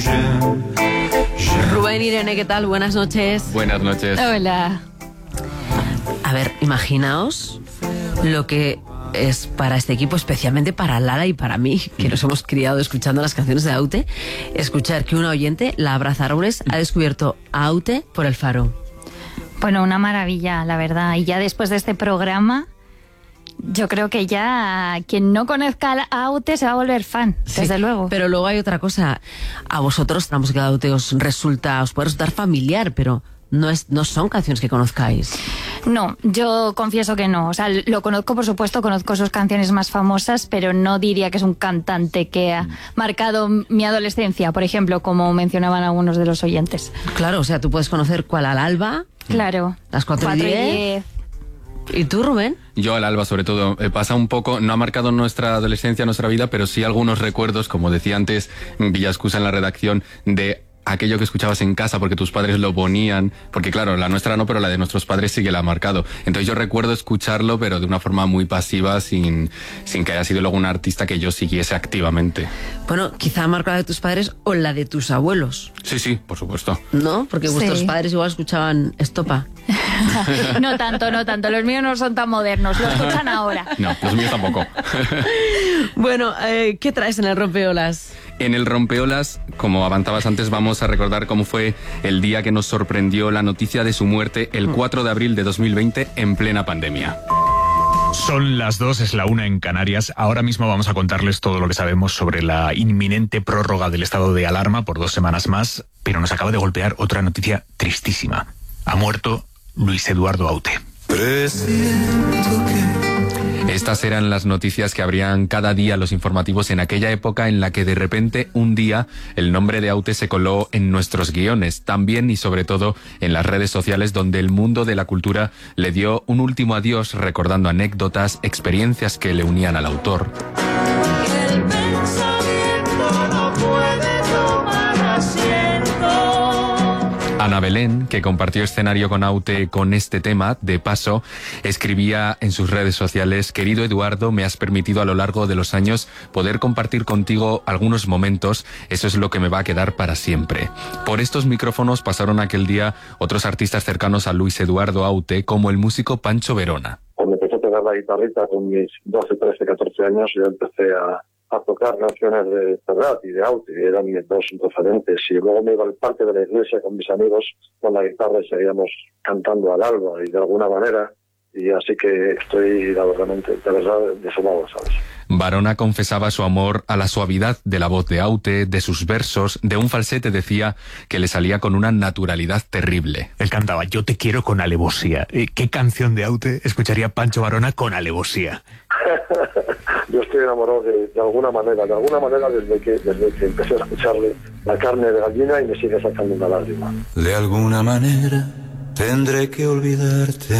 Rubén, Irene, ¿qué tal? Buenas noches. Buenas noches. Hola. A ver, imaginaos lo que es para este equipo, especialmente para Lara y para mí, que nos hemos criado escuchando las canciones de Aute, escuchar que una oyente, la Abraza Árboles, ha descubierto a Aute por el Faro. Bueno, una maravilla, la verdad. Y ya después de este programa, yo creo que ya quien no conozca a Aute se va a volver fan, desde luego. Pero luego hay otra cosa. A vosotros la música de Aute os puede resultar familiar, pero no son canciones que conozcáis. No, yo confieso que no. O sea, lo conozco, por supuesto, conozco sus canciones más famosas, pero no diría que es un cantante que ha marcado mi adolescencia, por ejemplo, como mencionaban algunos de los oyentes. Claro, o sea, tú puedes conocer cuál, al Alba. Claro. Las 4:10. ¿Y tú, Rubén? Yo al Alba, sobre todo. Pasa un poco, no ha marcado nuestra adolescencia, nuestra vida, pero sí algunos recuerdos, como decía antes Villascusa en la redacción, de aquello que escuchabas en casa porque tus padres lo ponían, porque claro, la nuestra no, pero la de nuestros padres sí que la ha marcado. Entonces yo recuerdo escucharlo, pero de una forma muy pasiva, sin que haya sido luego un artista que yo siguiese activamente. Bueno, quizá ha marcado la de tus padres o la de tus abuelos. Sí, por supuesto. ¿No? Porque vuestros padres igual escuchaban Estopa. No tanto. Los míos no son tan modernos, lo escuchan ahora. No, los míos tampoco. Bueno, ¿qué traes en el Rompeolas? En el Rompeolas, como avanzabas antes, vamos a recordar cómo fue el día que nos sorprendió la noticia de su muerte el 4 de abril de 2020 en plena pandemia. Son las 2, es la 1 en Canarias. Ahora mismo vamos a contarles todo lo que sabemos sobre la inminente prórroga del estado de alarma por 2 semanas más, pero nos acaba de golpear otra noticia tristísima. Ha muerto Luis Eduardo Aute. Estas eran las noticias que abrían cada día los informativos en aquella época en la que de repente un día el nombre de Aute se coló en nuestros guiones, también y sobre todo en las redes sociales, donde el mundo de la cultura le dio un último adiós recordando anécdotas, experiencias que le unían al autor. Ana Belén, que compartió escenario con Aute con este tema, de paso, escribía en sus redes sociales: querido Eduardo, me has permitido a lo largo de los años poder compartir contigo algunos momentos, eso es lo que me va a quedar para siempre. Por estos micrófonos pasaron aquel día otros artistas cercanos a Luis Eduardo Aute, como el músico Pancho Verona. Cuando empecé a tocar la guitarrita con mis 12, 13, 14 años, yo empecé a tocar canciones de Serrat y de Aute, eran mis dos referentes, y luego me iba al parque de la iglesia con mis amigos con la guitarra y seguíamos cantando al alba y de alguna manera, y así que estoy de verdad desolado, ¿sabes? Verona confesaba su amor a la suavidad de la voz de Aute, de sus versos, de un falsete, decía, que le salía con una naturalidad terrible. Él cantaba Yo te quiero con alevosía. ¿Qué canción de Aute escucharía Pancho Verona con alevosía? Yo estoy enamorado de alguna manera desde que empecé a escucharle La carne de gallina y me sigue sacando una lágrima. De alguna manera tendré que olvidarte.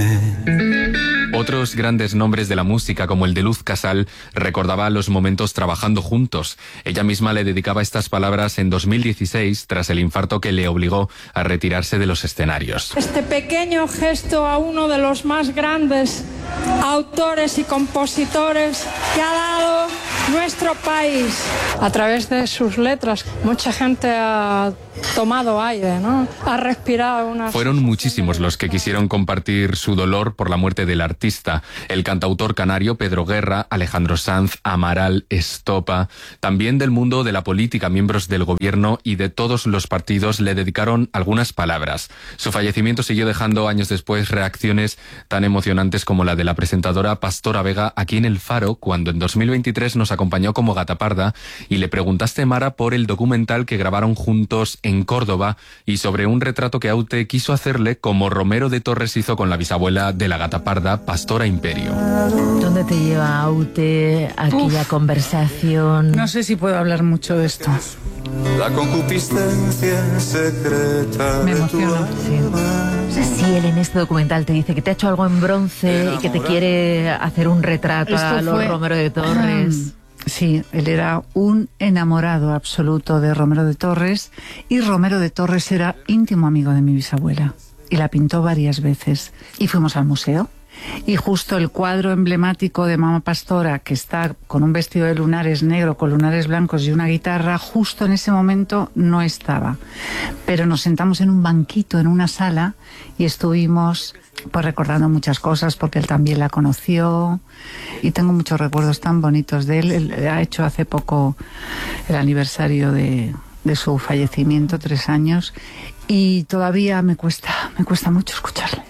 Otros grandes nombres de la música, como el de Luz Casal, recordaba los momentos trabajando juntos. Ella misma le dedicaba estas palabras en 2016, tras el infarto que le obligó a retirarse de los escenarios. Este pequeño gesto a uno de los más grandes autores y compositores que ha dado nuestro país. A través de sus letras, mucha gente ha tomado aire, ¿no? Ha respirado unas... Fueron muchísimos los que quisieron compartir su dolor por la muerte del artista. El cantautor canario Pedro Guerra, Alejandro Sanz, Amaral, Estopa, también del mundo de la política, miembros del gobierno y de todos los partidos le dedicaron algunas palabras. Su fallecimiento siguió dejando años después reacciones tan emocionantes como la de la presentadora Pastora Vega aquí en El Faro, cuando en 2023 nos acompañó como Gata Parda y le preguntaste, Mara, por el documental que grabaron juntos en Córdoba y sobre un retrato que Aute quiso hacerle, como Romero de Torres hizo con la bisabuela de la Gata Parda, Pastora Imperio. ¿Dónde te lleva Aute aquella conversación? No sé si puedo hablar mucho de esto. La concupiscencia secreta. Me emociona. Si él en este documental te dice que te ha hecho algo en bronce y que te quiere hacer un retrato a los Romero de Torres. Sí, él era un enamorado absoluto de Romero de Torres, y Romero de Torres era íntimo amigo de mi bisabuela y la pintó varias veces. Y fuimos al museo Y justo el cuadro emblemático de Mama Pastora, que está con un vestido de lunares negro, con lunares blancos y una guitarra, justo en ese momento no estaba. Pero nos sentamos en un banquito, en una sala, y estuvimos pues recordando muchas cosas, porque él también la conoció, y tengo muchos recuerdos tan bonitos de él. Él ha hecho hace poco el aniversario de su fallecimiento, 3 años, y todavía me cuesta mucho escucharla.